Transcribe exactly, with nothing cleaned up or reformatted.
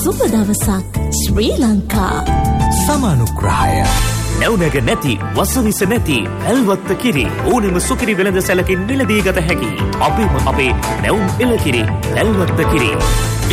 සුබ දවසක් ශ්‍රී ලංකා. සමානුග්‍රහය නැවුනග නැති වසවිස නැති ඇල්වත්ත කිරි ඕනෙම සුකිරි වෙළඳ සැලකින් මිලදී ගත හැකි. අපිම අපේ නැවුම් එළකිරි ඇල්වත්ත කිරි.